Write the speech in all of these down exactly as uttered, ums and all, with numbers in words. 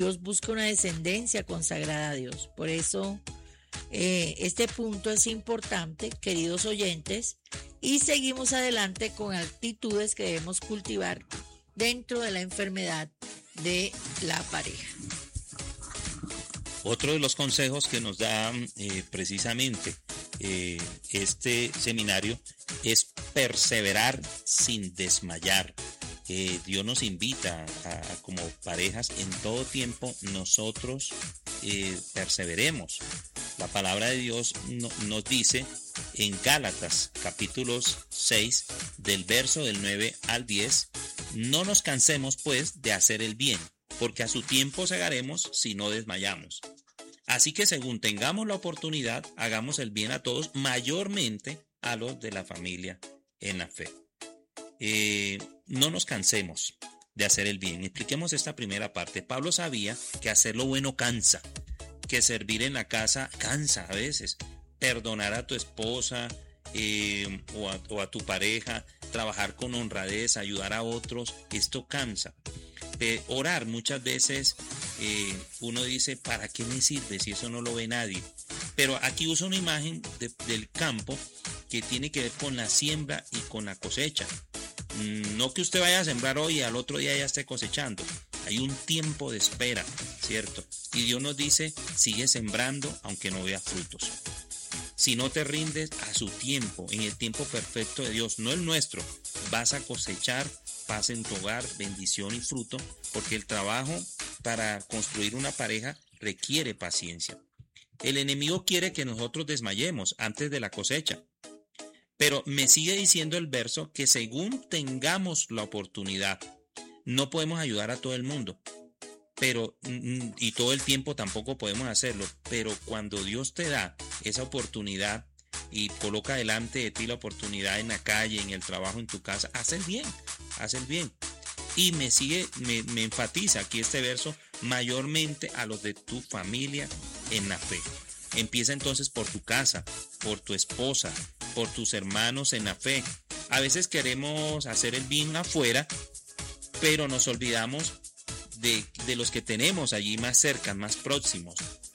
Dios busca una descendencia consagrada a Dios. Por eso eh, este punto es importante, queridos oyentes, y seguimos adelante con actitudes que debemos cultivar dentro de la enfermedad de la pareja. Otro de los consejos que nos da eh, precisamente eh, este seminario es perseverar sin desmayar. Eh, Dios nos invita a, a, como parejas, en todo tiempo nosotros eh, perseveremos. La palabra de Dios no, nos dice en Gálatas capítulo seis, del verso del nueve al diez, no nos cansemos pues de hacer el bien, porque a su tiempo segaremos si no desmayamos. Así que según tengamos la oportunidad, hagamos el bien a todos, mayormente a los de la familia en la fe. Eh, no nos cansemos de hacer el bien. Expliquemos esta primera parte. Pablo sabía que hacer lo bueno cansa, que servir en la casa cansa a veces. Perdonar a tu esposa eh, o, a, o a tu pareja, trabajar con honradez, ayudar a otros, esto cansa. Eh, orar muchas veces eh, uno dice, ¿para qué me sirve si eso no lo ve nadie? Pero aquí usa una imagen de, del campo que tiene que ver con la siembra y con la cosecha. No que usted vaya a sembrar hoy y al otro día ya esté cosechando. Hay un tiempo de espera, ¿cierto? Y Dios nos dice, sigue sembrando aunque no veas frutos. Si no te rindes a su tiempo, en el tiempo perfecto de Dios, no el nuestro, vas a cosechar paz en tu hogar, bendición y fruto, porque el trabajo para construir una pareja requiere paciencia. El enemigo quiere que nosotros desmayemos antes de la cosecha. Pero me sigue diciendo el verso que según tengamos la oportunidad, no podemos ayudar a todo el mundo, pero y todo el tiempo tampoco podemos hacerlo, pero cuando Dios te da esa oportunidad y coloca delante de ti la oportunidad en la calle, en el trabajo, en tu casa, haz el bien, haz el bien. Y me sigue, me, me enfatiza aquí este verso, mayormente a los de tu familia en la fe. Empieza entonces por tu casa, por tu esposa, por tus hermanos en la fe. A veces queremos hacer el bien afuera, pero nos olvidamos de, de los que tenemos allí más cerca, más próximos.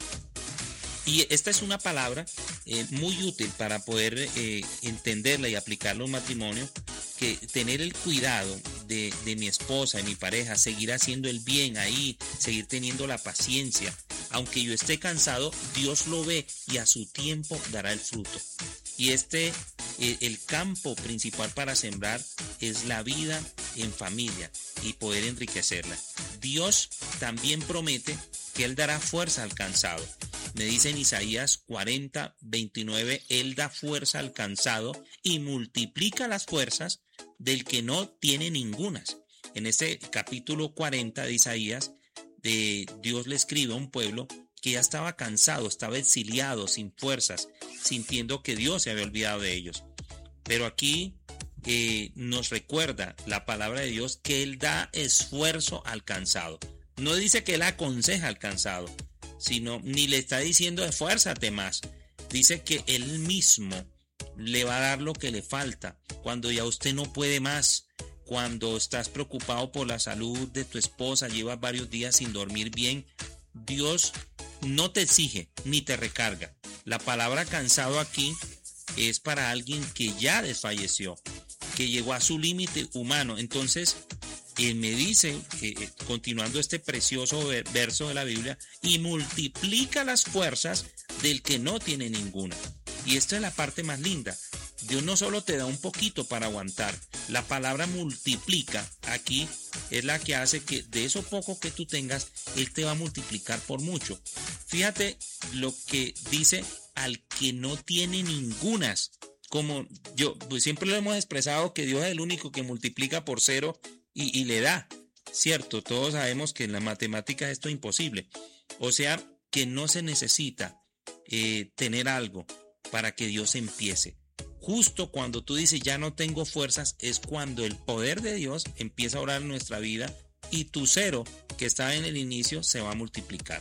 Y esta es una palabra eh, muy útil para poder eh, entenderla y aplicarla a un matrimonio, que tener el cuidado de, de mi esposa, de mi pareja, seguir haciendo el bien ahí, seguir teniendo la paciencia. Aunque yo esté cansado, Dios lo ve y a su tiempo dará el fruto. Y este, eh, el campo principal para sembrar es la vida en familia y poder enriquecerla. Dios también promete que Él dará fuerza al cansado. Me dice en Isaías cuarenta, veintinueve, Él da fuerza al cansado y multiplica las fuerzas del que no tiene ningunas. En este capítulo cuarenta de Isaías, de Dios le escribe a un pueblo que ya estaba cansado, estaba exiliado, sin fuerzas, sintiendo que Dios se había olvidado de ellos. Pero aquí eh, nos recuerda la palabra de Dios que Él da esfuerzo al cansado. No dice que Él aconseja al cansado, sino ni le está diciendo esfuérzate más. Dice que Él mismo le va a dar lo que le falta cuando ya usted no puede más. Cuando estás preocupado por la salud de tu esposa, llevas varios días sin dormir bien, Dios no te exige ni te recarga. La palabra cansado aquí es para alguien que ya desfalleció, que llegó a su límite humano. Entonces, Él me dice, eh, continuando este precioso verso de la Biblia, y multiplica las fuerzas del que no tiene ninguna. Y esta es la parte más linda. Dios no solo te da un poquito para aguantar, la palabra multiplica aquí es la que hace que de eso poco que tú tengas, Él te va a multiplicar por mucho. Fíjate lo que dice al que no tiene ningunas. Como yo pues siempre lo hemos expresado, que Dios es el único que multiplica por cero y, y le da, ¿cierto? Todos sabemos que en la matemática esto es imposible. O sea, que no se necesita eh, tener algo para que Dios empiece. Justo cuando tú dices ya no tengo fuerzas, es cuando el poder de Dios empieza a obrar en nuestra vida y tu cero que estaba en el inicio se va a multiplicar.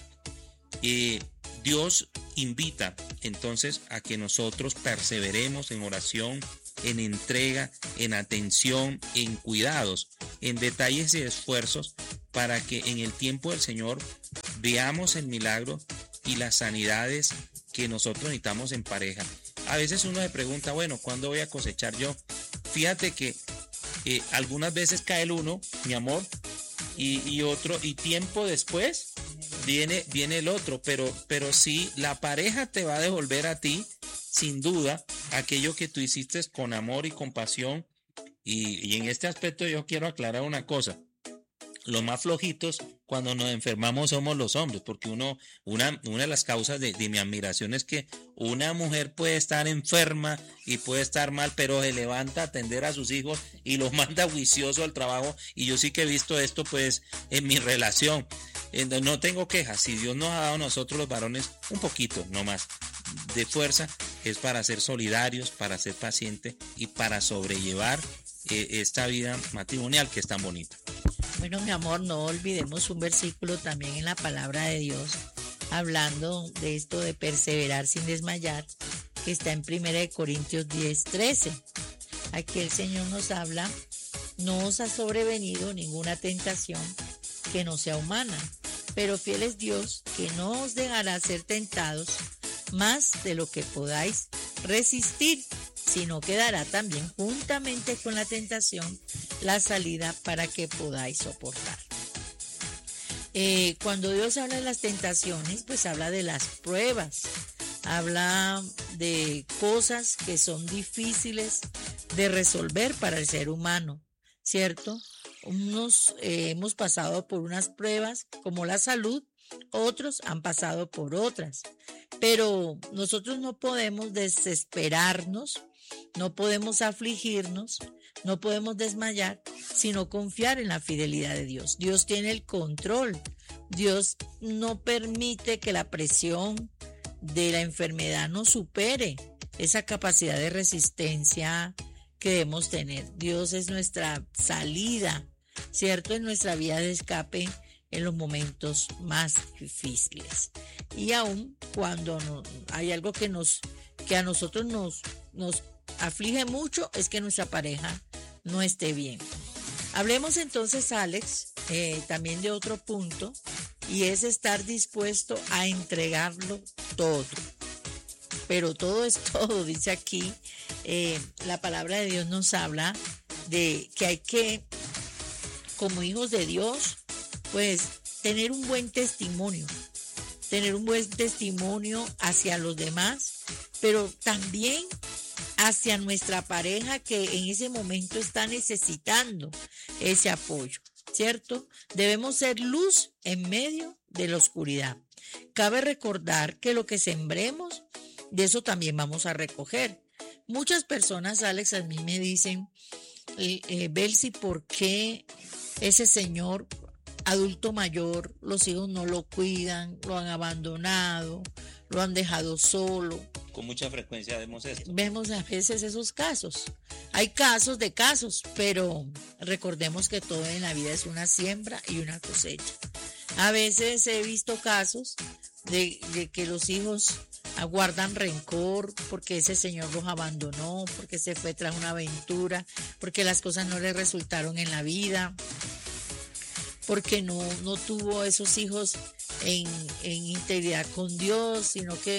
Eh, Dios invita entonces a que nosotros perseveremos en oración, en entrega, en atención, en cuidados, en detalles y esfuerzos para que en el tiempo del Señor veamos el milagro y las sanidades que nosotros necesitamos en pareja. A veces uno se pregunta, bueno, ¿cuándo voy a cosechar yo? Fíjate que eh, algunas veces cae el uno, mi amor, y, y otro, y tiempo después viene, viene el otro, pero, pero sí, la pareja te va a devolver a ti, sin duda, aquello que tú hiciste con amor y compasión. Y, y en este aspecto yo quiero aclarar una cosa. Los más flojitos cuando nos enfermamos somos los hombres, porque uno, una, una de las causas de, de mi admiración es que una mujer puede estar enferma y puede estar mal, pero se levanta a atender a sus hijos y los manda juicioso al trabajo, y yo sí que he visto esto pues en mi relación. No tengo quejas. Si Dios nos ha dado a nosotros los varones un poquito nomás de fuerza, es para ser solidarios, para ser pacientes y para sobrellevar eh, esta vida matrimonial que es tan bonita. Bueno, mi amor, no olvidemos un versículo también en la palabra de Dios, hablando de esto de perseverar sin desmayar, que está en primera de Corintios diez, trece. Aquí el Señor nos habla: no os ha sobrevenido ninguna tentación que no sea humana, pero fiel es Dios, que no os dejará ser tentados más de lo que podáis resistir, sino que dará también juntamente con la tentación la salida para que podáis soportar. Eh, cuando Dios habla de las tentaciones, pues habla de las pruebas, habla de cosas que son difíciles de resolver para el ser humano, ¿cierto? Unos eh, hemos pasado por unas pruebas como la salud, otros han pasado por otras, pero nosotros no podemos desesperarnos, no podemos afligirnos, no podemos desmayar, sino confiar en la fidelidad de Dios. Dios tiene el control. Dios no permite que la presión de la enfermedad nos supere esa capacidad de resistencia que debemos tener. Dios es nuestra salida, ¿cierto? Es nuestra vía de escape en los momentos más difíciles. Y aún cuando no, hay algo que nos, que a nosotros nos, nos aflige mucho, es que nuestra pareja no esté bien. Hablemos entonces, Alex, eh, también de otro punto, y es estar dispuesto a entregarlo todo. Pero todo es todo, dice aquí. Eh, la palabra de Dios nos habla de que hay que, como hijos de Dios, pues tener un buen testimonio, tener un buen testimonio hacia los demás, pero también hacia nuestra pareja que en ese momento está necesitando ese apoyo, ¿cierto? Debemos ser luz en medio de la oscuridad. Cabe recordar que lo que sembremos, de eso también vamos a recoger. Muchas personas, Alex, a mí me dicen, eh, eh, Belsi, ¿por qué ese señor adulto mayor, los hijos no lo cuidan, lo han abandonado, lo han dejado solo? Con mucha frecuencia vemos esto. Vemos a veces esos casos. Hay casos de casos, pero recordemos que todo en la vida es una siembra y una cosecha. A veces he visto casos de, de que los hijos guardan rencor porque ese señor los abandonó, porque se fue tras una aventura, porque las cosas no le resultaron en la vida, porque no, no tuvo esos hijos en, en integridad con Dios, sino que